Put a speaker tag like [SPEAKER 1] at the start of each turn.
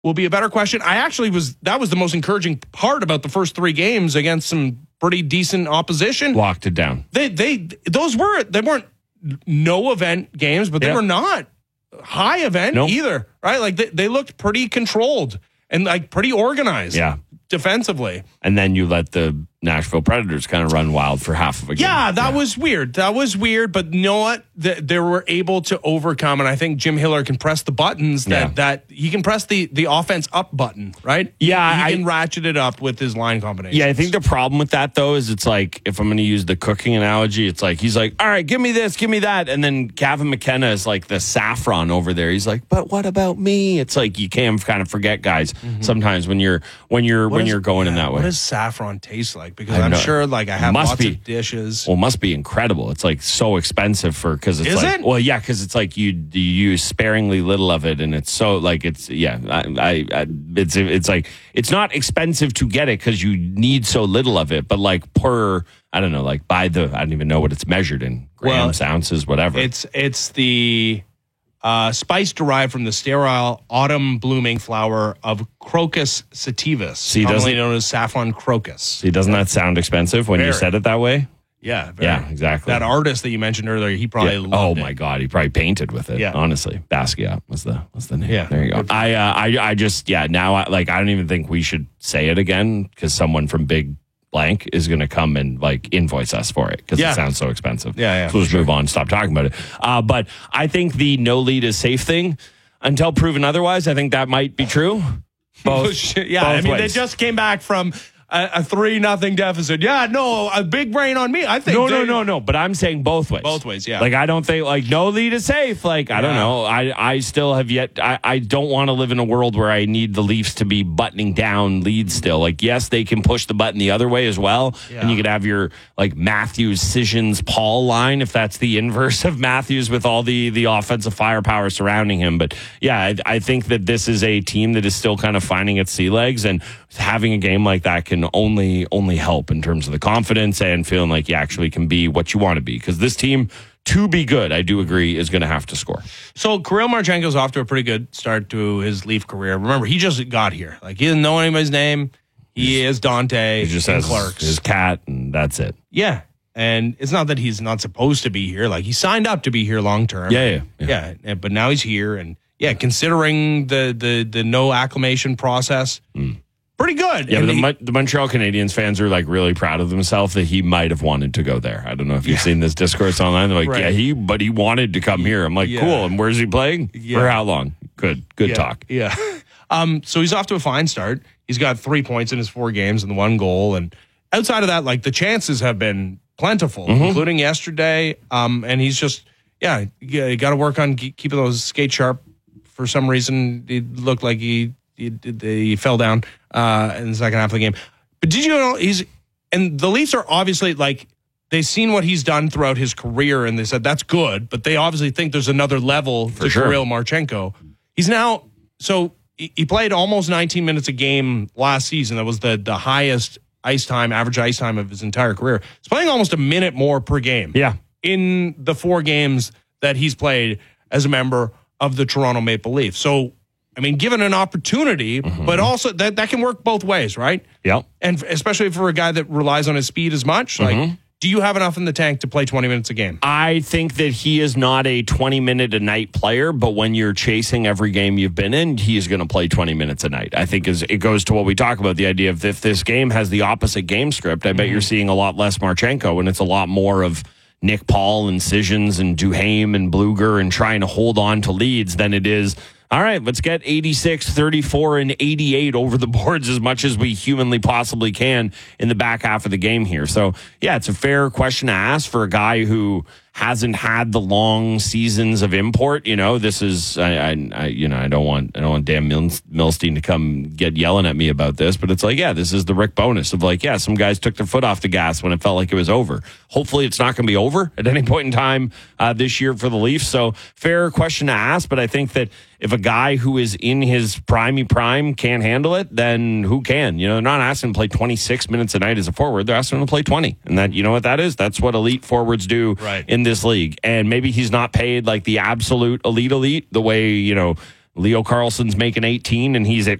[SPEAKER 1] will be a better question. That was the most encouraging part about the first 3 games against some pretty decent opposition.
[SPEAKER 2] Locked it down.
[SPEAKER 1] They weren't no event games, but they were not high event either, right? Like they looked pretty controlled and like pretty organized defensively.
[SPEAKER 2] And then you let the Nashville Predators kind of run wild for half of a game.
[SPEAKER 1] Yeah, that was weird. But you know what? They were able to overcome, and I think Jim Hiller can press the buttons that he can press the offense up button, right?
[SPEAKER 2] Yeah.
[SPEAKER 1] He can ratchet it up with his line combinations.
[SPEAKER 2] Yeah, I think the problem with that, though, is it's like, if I'm going to use the cooking analogy, it's like, he's like, all right, give me this, give me that. And then Gavin McKenna is like the saffron over there. He's like, but what about me? It's like, you can kind of forget guys sometimes when you're going in that way.
[SPEAKER 1] What does saffron taste like? Because I'm sure like I have lots of dishes.
[SPEAKER 2] Well, it must be incredible. It's like so expensive because it's
[SPEAKER 1] Is
[SPEAKER 2] like,
[SPEAKER 1] it?
[SPEAKER 2] well, yeah, because it's like you use sparingly little of it, and it's so like it's it's like it's not expensive to get it because you need so little of it, but like per I don't know, like I don't even know what it's measured in grams, ounces, whatever.
[SPEAKER 1] It's the spice derived from the sterile autumn blooming flower of Crocus sativus, commonly known as saffron crocus.
[SPEAKER 2] See, doesn't that sound expensive when you said it that way?
[SPEAKER 1] Yeah,
[SPEAKER 2] yeah, exactly.
[SPEAKER 1] That artist that you mentioned earlier, he probably loved it.
[SPEAKER 2] My God, he probably painted with it. Yeah. Honestly, Basquiat was the name.
[SPEAKER 1] Yeah,
[SPEAKER 2] there you go. I just now I don't even think we should say it again because someone from Big Blank is going to come and like invoice us for it because it sounds so expensive.
[SPEAKER 1] Yeah.
[SPEAKER 2] So let's move on. Stop talking about it. But I think the no lead is safe thing, until proven otherwise, I think that might be true. Both.
[SPEAKER 1] Both ways. They just came back from a 3-0 deficit. Yeah, no, a big brain on me. I think
[SPEAKER 2] no. But I'm saying both ways.
[SPEAKER 1] Both ways, yeah.
[SPEAKER 2] Like I don't think like no lead is safe. Like I don't know. I still have yet. I don't want to live in a world where I need the Leafs to be buttoning down leads still. Like yes, they can push the button the other way as well, and you could have your like Matthews, Sissons, Paul line if that's the inverse of Matthews with all the offensive firepower surrounding him. But yeah, I think that this is a team that is still kind of finding its sea legs, and having a game like that can only help in terms of the confidence and feeling like you actually can be what you want to be. Because this team, to be good, I do agree, is going to have to score.
[SPEAKER 1] So Kirill Marchenko's off to a pretty good start to his Leaf career. Remember, he just got here. Like he didn't know anybody's name. He is Dante.
[SPEAKER 2] He just has
[SPEAKER 1] Clark's.
[SPEAKER 2] his cat, and that's it.
[SPEAKER 1] Yeah. And it's not that he's not supposed to be here. Like he signed up to be here long term.
[SPEAKER 2] Yeah.
[SPEAKER 1] But now he's here, and considering the no acclimation process. Pretty good.
[SPEAKER 2] Yeah, but the Montreal Canadiens fans are like really proud of themselves that he might have wanted to go there. I don't know if you've seen this discourse online. They're like, he wanted to come here. I'm like, cool. And where's he playing? For how long? Good talk.
[SPEAKER 1] Yeah. So he's off to a fine start. He's got 3 points in his 4 games and 1 goal. And outside of that, like the chances have been plentiful, including yesterday. And he's just, you got to work on keeping those skates sharp. For some reason, it looked like he fell down in the second half of the game. But did you know and the Leafs are obviously like, they've seen what he's done throughout his career and they said that's good, but they obviously think there's another level to Kirill Marchenko. He's now, so he played almost 19 minutes a game last season. That was the highest average ice time of his entire career. He's playing almost a minute more per game.
[SPEAKER 2] Yeah.
[SPEAKER 1] In the 4 games that he's played as a member of the Toronto Maple Leafs. So, I mean, given an opportunity, but also that can work both ways, right?
[SPEAKER 2] Yeah.
[SPEAKER 1] And especially for a guy that relies on his speed as much, like, do you have enough in the tank to play 20 minutes a game?
[SPEAKER 2] I think that he is not a 20-minute a night player, but when you're chasing every game you've been in, he is going to play 20 minutes a night. I think it goes to what we talk about, the idea of if this game has the opposite game script, I bet you're seeing a lot less Marchenko, and it's a lot more of Nick Paul and Sissons and Duhaime and Bluger and trying to hold on to leads than it is, all right, let's get 86, 34, and 88 over the boards as much as we humanly possibly can in the back half of the game here. So, yeah, it's a fair question to ask for a guy who hasn't had the long seasons of import. You know, this is I don't want Dan Milstein to come get yelling at me about this, but it's like, yeah, this is the Rick Bowness of like, yeah, some guys took their foot off the gas when it felt like it was over. Hopefully it's not going to be over at any point in time this year for the Leafs. So fair question to ask, but I think that if a guy who is in his prime can't handle it, then who can? You know, they're not asking him to play 26 minutes a night as a forward. They're asking him to play 20. And that, you know what that is? That's what elite forwards do in this league. And maybe he's not paid like the absolute elite the way, you know, Leo Carlson's making 18 and he's at